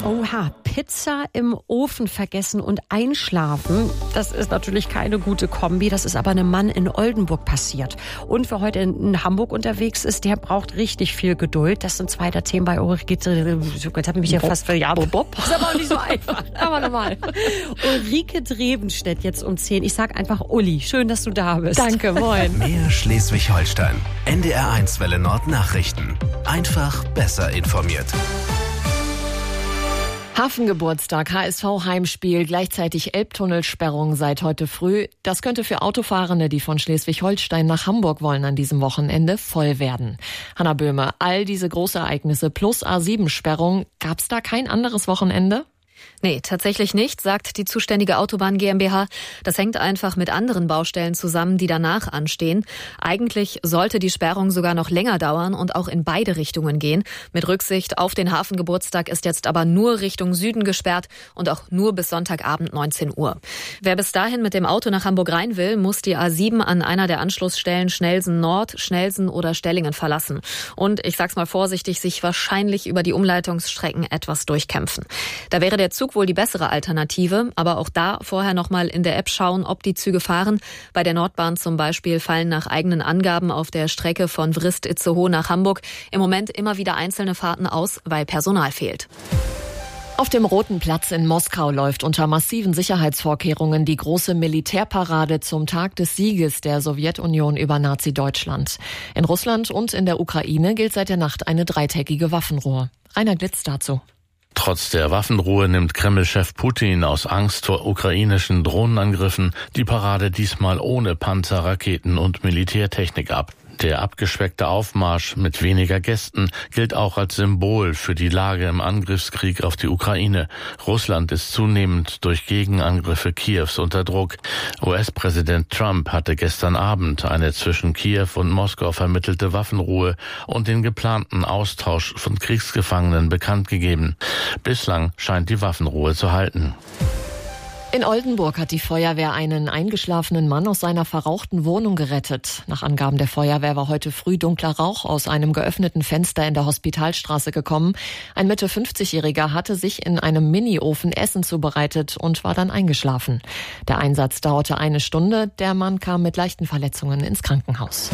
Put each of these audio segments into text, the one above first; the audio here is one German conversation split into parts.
Oha, Pizza im Ofen vergessen und einschlafen, das ist natürlich keine gute Kombi. Das ist aber einem Mann in Oldenburg passiert. Und wer heute in Hamburg unterwegs ist, der braucht richtig viel Geduld. Das sind zwei der Themen bei Ulrike. Jetzt habe ich mich ja fast für Bob. Das ist aber auch nicht so einfach. Aber normal. Ulrike Drevenstedt jetzt um 10. Ich sag einfach Uli. Schön, dass du da bist. Danke, moin. Mehr Schleswig-Holstein. NDR1 Welle Nord Nachrichten. Einfach besser informiert. Hafengeburtstag, HSV-Heimspiel, gleichzeitig Elbtunnelsperrung seit heute früh. Das könnte für Autofahrende, die von Schleswig-Holstein nach Hamburg wollen, an diesem Wochenende voll werden. Hanna Böhme, all diese Großereignisse plus A7-Sperrung, gab's da kein anderes Wochenende? Nee, tatsächlich nicht, sagt die zuständige Autobahn GmbH. Das hängt einfach mit anderen Baustellen zusammen, die danach anstehen. Eigentlich sollte die Sperrung sogar noch länger dauern und auch in beide Richtungen gehen. Mit Rücksicht auf den Hafengeburtstag ist jetzt aber nur Richtung Süden gesperrt und auch nur bis Sonntagabend 19 Uhr. Wer bis dahin mit dem Auto nach Hamburg rein will, muss die A7 an einer der Anschlussstellen Schnellsen Nord, Schnellsen oder Stellingen verlassen. Und, ich sag's mal vorsichtig, sich wahrscheinlich über die Umleitungsstrecken etwas durchkämpfen. Da wäre der Zug wohl die bessere Alternative, aber auch da vorher nochmal in der App schauen, ob die Züge fahren. Bei der Nordbahn zum Beispiel fallen nach eigenen Angaben auf der Strecke von Vrist-Itzehoe nach Hamburg im Moment immer wieder einzelne Fahrten aus, weil Personal fehlt. Auf dem Roten Platz in Moskau läuft unter massiven Sicherheitsvorkehrungen die große Militärparade zum Tag des Sieges der Sowjetunion über Nazi-Deutschland. In Russland und in der Ukraine gilt seit der Nacht eine 3-tägige Waffenruhe. Rainer Glitz dazu. Trotz der Waffenruhe nimmt Kreml-Chef Putin aus Angst vor ukrainischen Drohnenangriffen die Parade diesmal ohne Panzer, Raketen und Militärtechnik ab. Der abgespeckte Aufmarsch mit weniger Gästen gilt auch als Symbol für die Lage im Angriffskrieg auf die Ukraine. Russland ist zunehmend durch Gegenangriffe Kiews unter Druck. US-Präsident Trump hatte gestern Abend eine zwischen Kiew und Moskau vermittelte Waffenruhe und den geplanten Austausch von Kriegsgefangenen bekannt gegeben. Bislang scheint die Waffenruhe zu halten. In Oldenburg hat die Feuerwehr einen eingeschlafenen Mann aus seiner verrauchten Wohnung gerettet. Nach Angaben der Feuerwehr war heute früh dunkler Rauch aus einem geöffneten Fenster in der Hospitalstraße gekommen. Ein Mitte-50-Jähriger hatte sich in einem Mini-Ofen Essen zubereitet und war dann eingeschlafen. Der Einsatz dauerte 1 Stunde. Der Mann kam mit leichten Verletzungen ins Krankenhaus.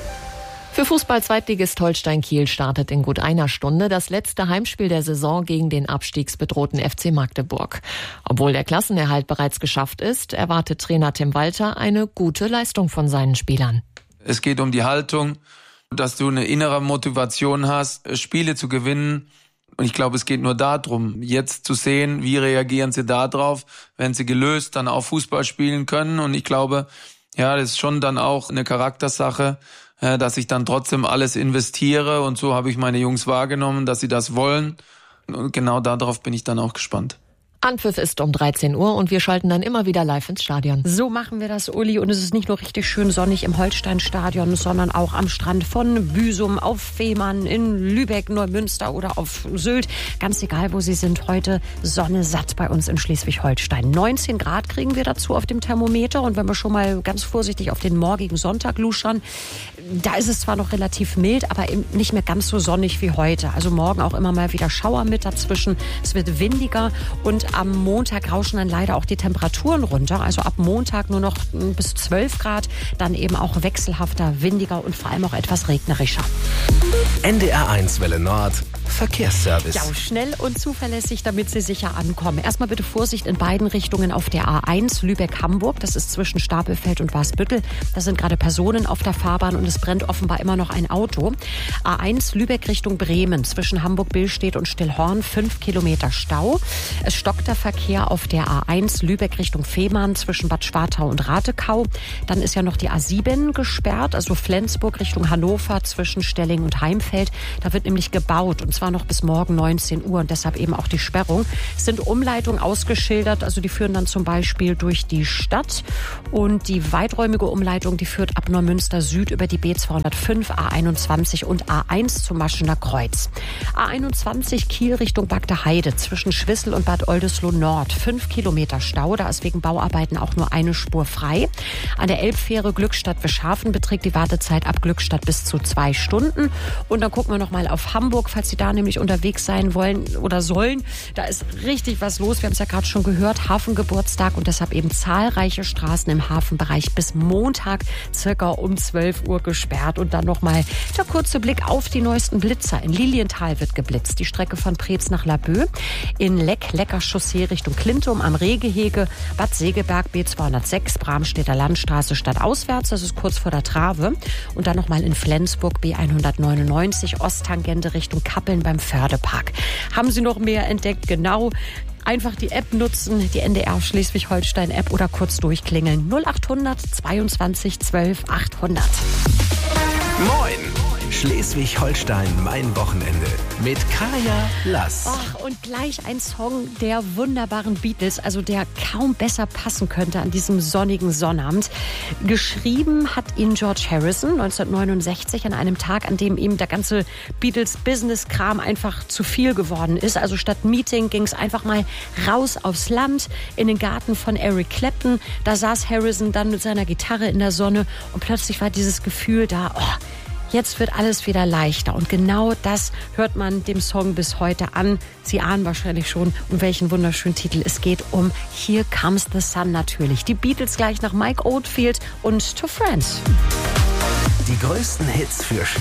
Für Fußball-Zweitligist Holstein Kiel startet in gut einer Stunde das letzte Heimspiel der Saison gegen den abstiegsbedrohten FC Magdeburg. Obwohl der Klassenerhalt bereits geschafft ist, erwartet Trainer Tim Walter eine gute Leistung von seinen Spielern. Es geht um die Haltung, dass du eine innere Motivation hast, Spiele zu gewinnen. Und ich glaube, es geht nur darum, jetzt zu sehen, wie reagieren sie da drauf, wenn sie gelöst dann auch Fußball spielen können. Und ich glaube, ja, das ist schon dann auch eine Charaktersache, dass ich dann trotzdem alles investiere, und so habe ich meine Jungs wahrgenommen, dass sie das wollen, und genau darauf bin ich dann auch gespannt. Anpfiff ist um 13 Uhr und wir schalten dann immer wieder live ins Stadion. So machen wir das, Uli. Und es ist nicht nur richtig schön sonnig im Holstein-Stadion, sondern auch am Strand von Büsum, auf Fehmarn, in Lübeck, Neumünster oder auf Sylt. Ganz egal, wo Sie sind, heute Sonne satt bei uns in Schleswig-Holstein. 19 Grad kriegen wir dazu auf dem Thermometer. Und wenn wir schon mal ganz vorsichtig auf den morgigen Sonntag luschern, da ist es zwar noch relativ mild, aber eben nicht mehr ganz so sonnig wie heute. Also morgen auch immer mal wieder Schauer mit dazwischen. Es wird windiger und am Montag rauschen dann leider auch die Temperaturen runter. Also ab Montag nur noch bis 12 Grad. Dann eben auch wechselhafter, windiger und vor allem auch etwas regnerischer. NDR1 Welle Nord Verkehrsservice. Ja, schnell und zuverlässig, damit Sie sicher ankommen. Erstmal bitte Vorsicht in beiden Richtungen auf der A1 Lübeck-Hamburg. Das ist zwischen Stapelfeld und Wasbüttel. Da sind gerade Personen auf der Fahrbahn und es brennt offenbar immer noch ein Auto. A1 Lübeck Richtung Bremen. Zwischen Hamburg-Billstedt und Stillhorn 5 Kilometer Stau. Es stockt der Verkehr auf der A1 Lübeck Richtung Fehmarn zwischen Bad Schwartau und Ratekau. Dann ist ja noch die A7 gesperrt, also Flensburg Richtung Hannover zwischen Stelling und Heimfeld. Da wird nämlich gebaut und zwar noch bis morgen 19 Uhr und deshalb eben auch die Sperrung. Es sind Umleitungen ausgeschildert, also die führen dann zum Beispiel durch die Stadt und die weiträumige Umleitung, die führt ab Neumünster Süd über die B205, A21 und A1 zum Maschener Kreuz. A21 Kiel Richtung Bagde Heide zwischen Schwissel und Bad Oldesloe Nord. 5 Kilometer Stau, da ist wegen Bauarbeiten auch nur eine Spur frei. An der Elbfähre Glückstadt-Wischhafen beträgt die Wartezeit ab Glückstadt bis zu 2 Stunden. Und dann gucken wir noch mal auf Hamburg, falls Sie da da nämlich unterwegs sein wollen oder sollen. Da ist richtig was los. Wir haben es ja gerade schon gehört, Hafengeburtstag und deshalb eben zahlreiche Straßen im Hafenbereich bis Montag circa um 12 Uhr gesperrt. Und dann nochmal der kurze Blick auf die neuesten Blitzer. In Lilienthal wird geblitzt. Die Strecke von Preetz nach Laboe. In Lecker Chaussee Richtung Klintum am Rehgehege. Bad Segeberg B206, Bramstedter Landstraße stadtauswärts. Das ist kurz vor der Trave. Und dann nochmal in Flensburg B199 Osttangente Richtung Kappeln beim Fördepark. Haben Sie noch mehr entdeckt? Genau. Einfach die App nutzen, die NDR Schleswig-Holstein-App oder kurz durchklingeln. 0800 22 12 800. Moin! Schleswig-Holstein, mein Wochenende. Mit Kaya Lass. Ach, und gleich ein Song der wunderbaren Beatles, also der kaum besser passen könnte an diesem sonnigen Sonnabend. Geschrieben hat ihn George Harrison 1969 an einem Tag, an dem ihm der ganze Beatles-Business-Kram einfach zu viel geworden ist. Also statt Meeting ging es einfach mal raus aufs Land, in den Garten von Eric Clapton. Da saß Harrison dann mit seiner Gitarre in der Sonne und plötzlich war dieses Gefühl da, jetzt wird alles wieder leichter. Und genau das hört man dem Song bis heute an. Sie ahnen wahrscheinlich schon, um welchen wunderschönen Titel es geht. Um Here Comes the Sun natürlich. Die Beatles gleich nach Mike Oldfield und To Friends. Die größten Hits für